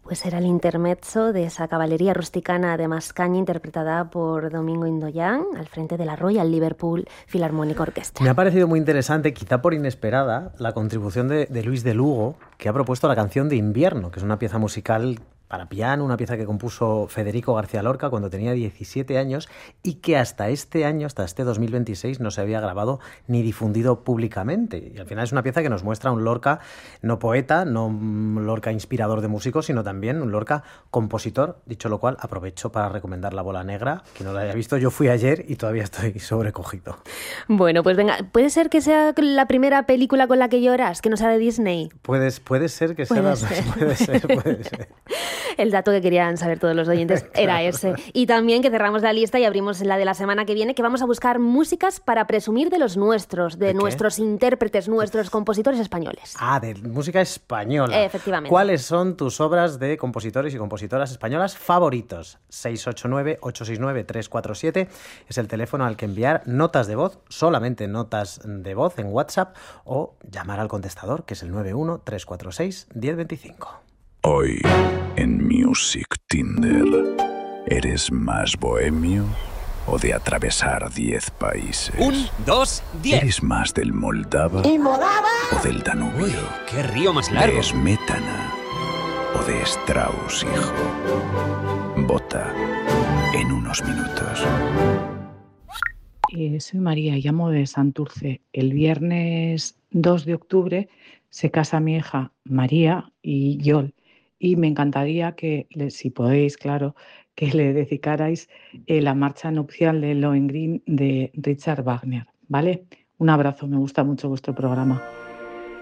Pues era el intermezzo de esa caballería rusticana de Mascaña interpretada por Domingo Indoyán al frente de la Royal Liverpool Philharmonic Orchestra. Me ha parecido muy interesante, quizá por inesperada, la contribución de Luis de Lugo, que ha propuesto la canción de Invierno, que es una pieza musical para piano, una pieza que compuso Federico García Lorca cuando tenía 17 años y que hasta este año, hasta este 2026, no se había grabado ni difundido públicamente. Y al final es una pieza que nos muestra un Lorca no poeta, no un Lorca inspirador de músicos, sino también un Lorca compositor. Dicho lo cual, aprovecho para recomendar La Bola Negra. Quien no la haya visto, yo fui ayer y todavía estoy sobrecogido. Bueno, pues venga, ¿puede ser que sea la primera película con la que lloras, que no sea de Disney? Puede ser que sea puede ser. El dato que querían saber todos los oyentes era ese. Y también que cerramos la lista y abrimos la de la semana que viene, que vamos a buscar músicas para presumir de los nuestros, de nuestros intérpretes, nuestros compositores españoles. Ah, de música española. Efectivamente. ¿Cuáles son tus obras de compositores y compositoras españolas favoritos? 689-869-347 es el teléfono al que enviar notas de voz, solamente notas de voz en WhatsApp, o llamar al contestador, que es el 91-346-1025. Hoy, en Music Tinder, ¿eres más bohemio o de atravesar 10 países? 1, 2, 10. ¿Eres más del Moldava o del Danubio? Uy, qué río más largo. ¿De Smetana o de Strauss, hijo? Vota en unos minutos. Soy María, llamo de Santurce. El viernes 2 de octubre se casa mi hija María y Yol. Y me encantaría que, si podéis, claro, que le dedicarais la marcha nupcial de Lohengrin de Richard Wagner, ¿vale? Un abrazo, me gusta mucho vuestro programa.